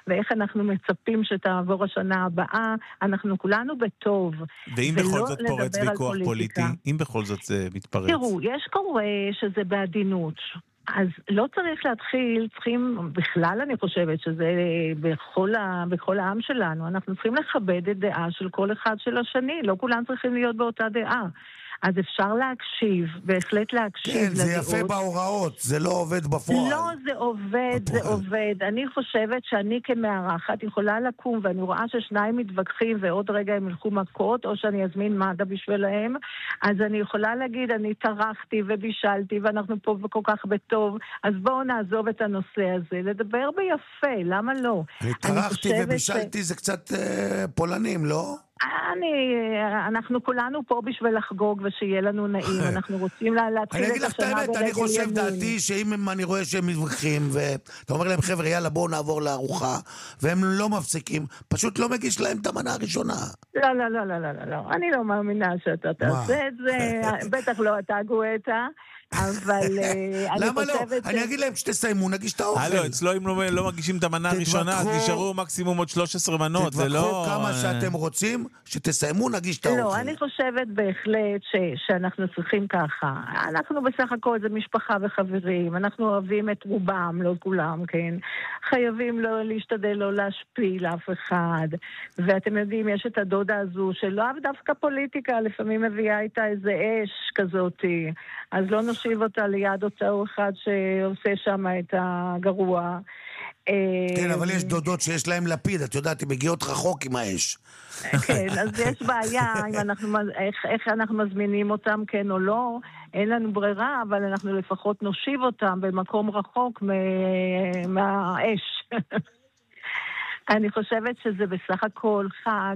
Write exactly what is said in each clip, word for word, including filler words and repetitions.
ואיך אנחנו מצפים שתעבור השנה הבאה. אנחנו כולנו בטוב. ואם בכל זאת פורץ ויכוח פוליטי, אם בכל זאת זה מתפרץ. תראו, יש קורא שזה בעדינות. אז לא צריך להתחיל, צריכים, בכלל אני חושבת שזה בכל, ה, בכל העם שלנו, אנחנו צריכים לכבד את דעה של כל אחד של השני, לא כולם צריכים להיות באותה דעה. אז אפשר להקשיב, בהחלט להקשיב כן, זה לדעות. יפה בהוראות, זה לא עובד בפועל. לא, זה עובד, בפועל. זה עובד. אני חושבת שאני כמארחת יכולה לקום, ואני רואה ששניים מתווכחים, ועוד רגע הם ילכו מכות, או שאני אזמין מד"א בשבילהם, אז אני יכולה להגיד, אני טרחתי ובישלתי, ואנחנו פה כל כך בטוב, אז בואו נעזוב את הנושא הזה, לדבר ביפה, למה לא? אני טרחתי ובישלתי, ש... זה קצת אה, פולנים, לא? אני, אנחנו כולנו פה בשביל לחגוג ושיהיה לנו נעים, אנחנו רוצים להתחיל את השנה ברגל ימין. אני חושב דעתי שאם אני רואה שהם מתווכחים ואתה אומר להם חבר'ה יאללה בואו נעבור לארוחה והם לא מפסיקים, פשוט לא מגיש להם את המנה הראשונה. לא, לא, לא, לא, לא, לא, אני לא מאמינה שאתה תעשה את זה, בטח לא אתה גואטה. אבל למה לא? אני אגיד להם שתסיימו, נגיש את האוכל. הלו, אצלו אם לא מגישים את המנה הראשונה, אז נשארו מקסימום עוד שלוש עשרה מנות, זה לא... תתווכחו כמה שאתם רוצים, שתסיימו, נגיש את האוכל. לא, אני חושבת בהחלט שאנחנו צריכים ככה. אנחנו בסך הכל זה משפחה וחברים, אנחנו אוהבים את רובם, לא כולם, כן? חייבים לא להשתדל לא להשפיל אף אחד. ואתם יודעים, יש את הדודה הזו, שלא דווקא פוליטיקה, לפעמים מביאה איתה איזה אש כזאתי. אז לא נושיב אותה ליד אותו אחד שעושה שם את הגרוע. כן, אבל יש דודות שיש להם לפיד, את יודעת, הן מגיעות רחוק עם האש. כן, אז יש בעיה אם אנחנו, איך, איך אנחנו מזמינים אותם, כן או לא, אין לנו ברירה, אבל אנחנו לפחות נושיב אותם במקום רחוק מהאש. אני חושבת שזה בסך הכל חג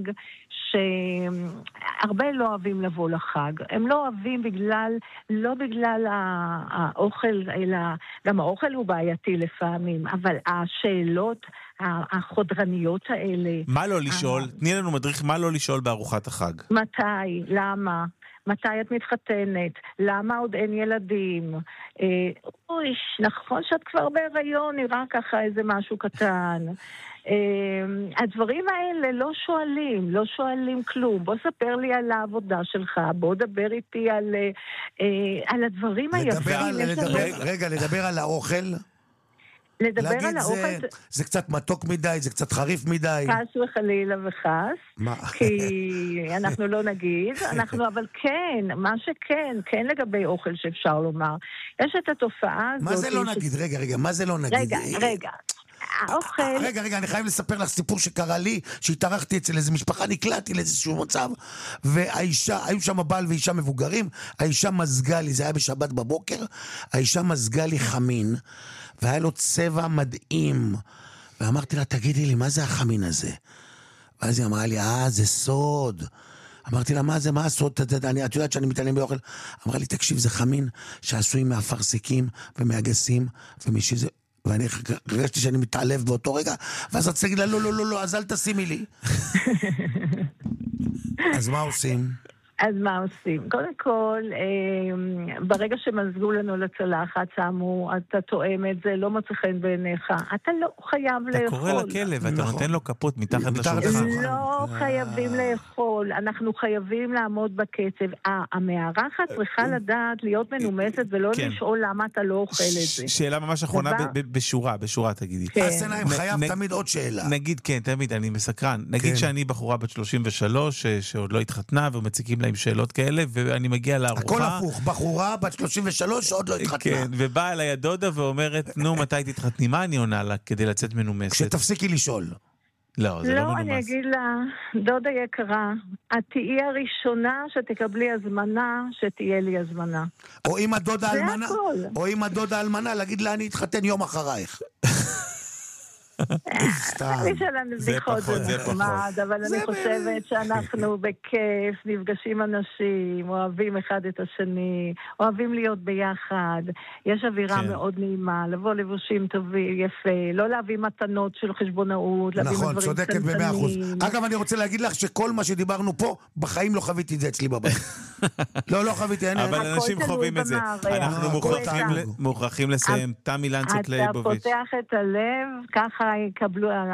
שהרבה לא אוהבים לבוא לחג. הם לא אוהבים בגלל, לא בגלל האוכל, אלא גם האוכל הוא בעייתי לפעמים, אבל השאלות החודרניות האלה... מה לא לשאול? תני לנו מדריך מה לא לשאול בארוחת החג. מתי? למה? מתי את מתחתנת? למה עוד אין ילדים? אה, אוי, נכון שאת כבר בהיריון, נראה ככה איזה משהו קטן. Uh, הדברים האלה לא שואלים, לא שואלים כלום. בוא ספר לי על העבודה שלך, בוא דבר איתי על, uh, uh, על הדברים היפים. רגע, לדבר על האוכל? לדבר על האוכל... זה, זה... זה קצת מתוק מדי, זה קצת חריף מדי. חס וחלילה וחס, מה? כי אנחנו לא נגיד, אנחנו אבל כן, מה שכן, כן לגבי אוכל שאפשר לומר. יש את התופעה הזאת... מה זה לא נגיד? ש... רגע, רגע, מה זה לא נגיד? רגע, רגע. האוכל... רגע, רגע, אני חייב לספר לך סיפור שקרה לי, שהתארחתי אצל איזו משפחה, נקלעתי לאיזשהו מצב, והאישה, היו שם בעל ואישה מבוגרים, האישה מזגה לי, זה היה בשבת בבוקר, האישה מזגה לי חמין, והיה לו צבע מדהים, ואמרתי לה, תגידי לי, מה זה החמין הזה? ואז היא אמרה לי, אה, זה סוד. אמרתי לה, מה זה, מה הסוד? את יודעת שאני מתעניין באוכל? אמרה לי, תקשיב, זה חמין שעשוי מהפרסיקים ומהגסים, ומשזה... ואני הרגשתי שאני מתעלב באותו רגע, ואז רציתי להגיד לה, לא, לא, לא, לא, אז אל תשימי לי. אז מה עושים? אז מה עושים? קודם כל, ברגע שמזגו לנו לצלחת, שמו, אתה תואם את זה, לא מצא חן בעיניך. אתה לא חייב לאכול. אתה קורא לכלב, אתה נותן לו כפות מתחת לשולחן. לא חייבים לאכול, אנחנו חייבים לעמוד בקצב. המארחת צריכה לדעת להיות מנומסת ולא לשאול למה אתה לא אוכל את זה. שאלה ממש אחרונה בשורה, בשורה תגידי. הסנאים חייב תמיד עוד שאלה. נגיד, כן, תמיד, אני מסקרן. נגיד שאני בחורה בת שלושים ושלוש שעוד לא התחתנה ומציקים עם שאלות כאלה, ואני מגיע לארוחה. הכל הפוך, בחורה בת שלושים ושלוש שעוד לא התחתנה. כן, ובאה אליי הדודה ואומרת, נו, מתי תתחתני? מה אני עונה לה כדי לצאת מנומסת? כשתפסיקי לשאול. לא, זה לא מנומס. לא, אני אגיד לה, דודה יקרה, את תהיי הראשונה שתקבלי הזמנה, שתהיה לי הזמנה. או אם הדודה אלמנה, או אם הדודה אלמנה, להגיד לה, אני אתחתן יום אחרייך. יש עלינו בדיחות זה נחמד, אבל אני חושבת שאנחנו בכיף, נפגשים אנשים, אוהבים אחד את השני, אוהבים להיות ביחד, יש אווירה מאוד נעימה, לבוא לבושים טובים, יפה, לא להביא מתנות של חשבונאות, נכון, צודקת במאה אחוז. אגב, אני רוצה להגיד לך שכל מה שדיברנו פה, בחיים לא חוויתי את זה אצלי בבית. לא, לא חוויתי. אבל אנשים חווים את זה. אנחנו מוכרחים לסיים. תמי לנצ'ט ליבוביץ'. אתה פותח את הלב, ככה יקבלו